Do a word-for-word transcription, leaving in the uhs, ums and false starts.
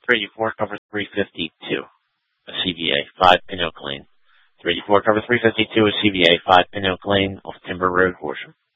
three eighty-four cover three fifty-two, a C V A, five Pinoak Lane. three eighty-four cover three fifty-two, a C V A, five Pinoak Lane, off Timber Road, Horsham.